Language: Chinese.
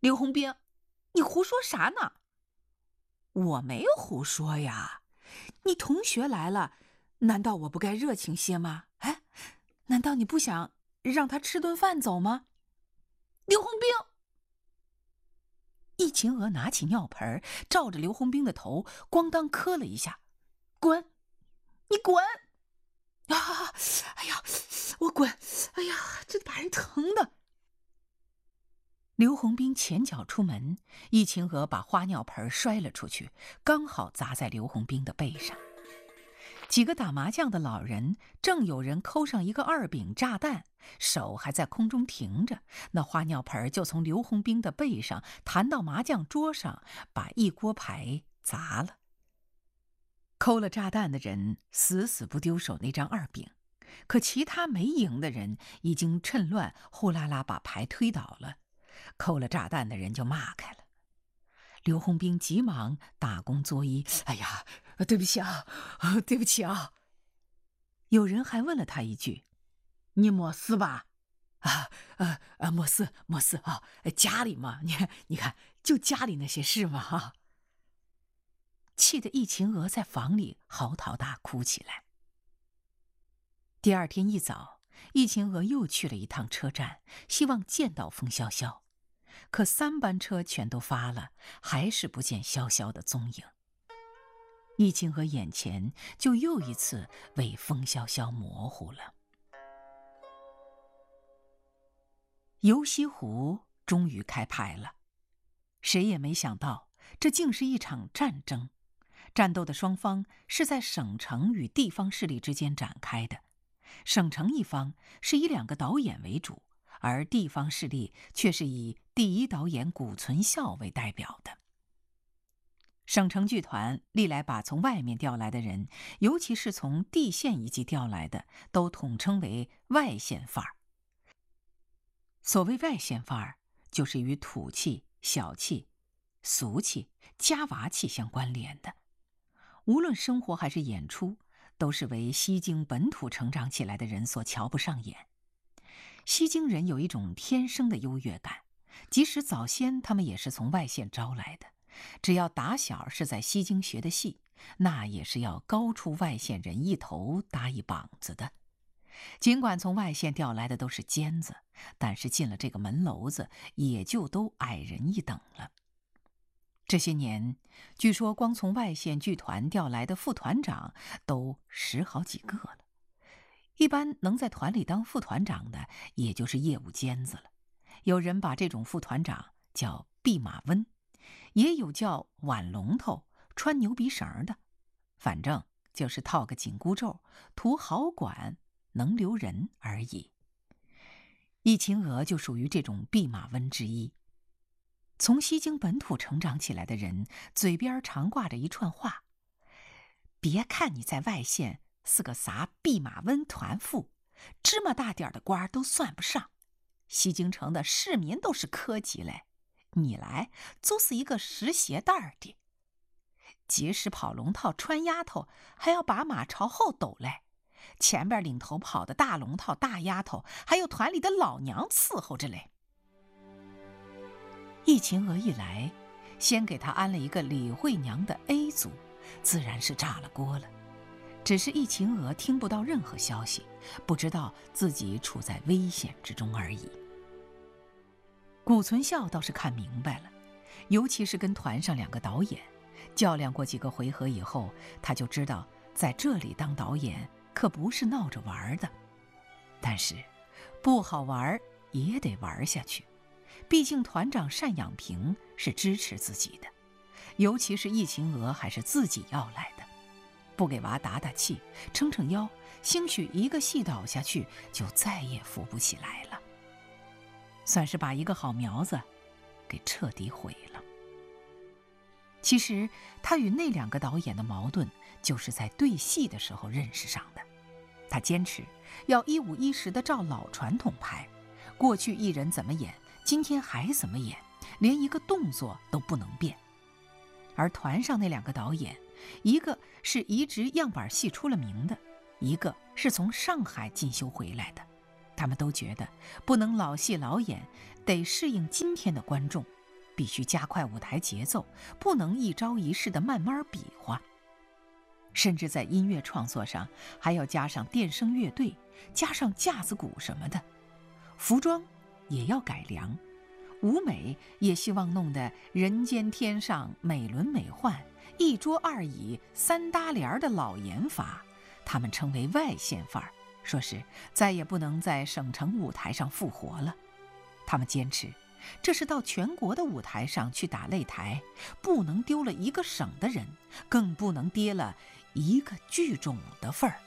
刘洪兵，你胡说啥呢？ 我没有胡说呀，你同学来了，难道我不该热情些吗？哎，难道你不想让他吃顿饭走吗？ 刘洪兵， 易秦娥拿起尿盆，照着刘洪兵的头咣当磕了一下。滚！你滚！啊！哎呀，我滚！哎呀，这把人疼的。刘洪兵前脚出门，易秦娥把花尿盆摔了出去，刚好砸在刘洪兵的背上。几个打麻将的老人正有人扣上一个二饼炸弹，手还在空中停着，那花尿盆就从刘洪兵的背上弹到麻将桌上，把一锅牌砸了。扣了炸弹的人死死不丢手那张二饼，可其他没赢的人已经趁乱呼啦啦把牌推倒了，扣了炸弹的人就骂开了。刘洪兵急忙打躬作揖：“哎呀，对不起啊，对不起啊。”有人还问了他一句：“你没事吧？”“没事没事啊，家里嘛，你看，就家里那些事嘛哈。”气得易秦娥在房里嚎啕大哭起来。第二天一早，易秦娥又去了一趟车站，希望见到风萧萧。可3班车全都发了，还是不见萧萧的踪影。易秦娥眼前就又一次为风萧萧模糊了。游西湖终于开牌了，谁也没想到，这竟是一场战争。战斗的双方是在省城与地方势力之间展开的。省城一方是以2个导演为主，而地方势力却是以第一导演谷存孝为代表的。省城剧团历来把从外面调来的人，尤其是从地县一级调来的，都统称为外县范儿。所谓外县范儿，就是与土气、小气、俗气、家娃气相关联的。无论生活还是演出，都是为西京本土成长起来的人所瞧不上眼。西京人有一种天生的优越感，即使早先他们也是从外县招来的，只要打小是在西京学的戏，那也是要高出外县人一头搭一膀子的。尽管从外县调来的都是尖子，但是进了这个门楼子，也就都矮人一等了。这些年，据说光从外县剧团调来的副团长都10好几个了。一般能在团里当副团长的，也就是业务尖子了。有人把这种副团长叫弼马温，也有叫挽龙头、穿牛鼻绳的，反正就是套个紧箍咒，图好管，能留人而已。易秦娥就属于这种弼马温之一。从西京本土成长起来的人，嘴边常挂着一串话：别看你在外县是个啥弼马温团副，芝麻大点的官都算不上。西京城的市民都是科级嘞，你来就是一个拾鞋带的。即使跑龙套穿丫头，还要把马朝后抖嘞。前边领头跑的大龙套大丫头，还有团里的老娘伺候着嘞。易秦娥一来，先给他安了一个李慧娘的 A 组，自然是炸了锅了。只是易秦娥听不到任何消息，不知道自己处在危险之中而已。谷存孝倒是看明白了，尤其是跟团上2个导演较量过几个回合以后，他就知道在这里当导演可不是闹着玩的。但是不好玩也得玩下去，毕竟团长单养平是支持自己的，尤其是易秦娥还是自己要来的，不给娃打打气，撑撑腰，兴许一个戏倒下去就再也扶不起来了，算是把一个好苗子给彻底毁了。其实他与那2个导演的矛盾，就是在对戏的时候认识上的。他坚持要15、10的照老传统拍，过去艺人怎么演，今天还怎么演，连一个动作都不能变。而团上那2个导演，一个是移植样板戏出了名的，一个是从上海进修回来的。他们都觉得不能老戏老演，得适应今天的观众， 必须加快舞台节奏，不能一朝一夕的慢慢比划。甚至在音乐创作上，还要加上电声乐队，加上架子鼓什么的。服装也要改良，舞美也希望弄得人间天上美轮美奂，一桌二椅三搭帘的老严法，他们称为外线范儿，说是再也不能在省城舞台上复活了。他们坚持，这是到全国的舞台上去打擂台，不能丢了一个省的人，更不能跌了一个剧种的份儿。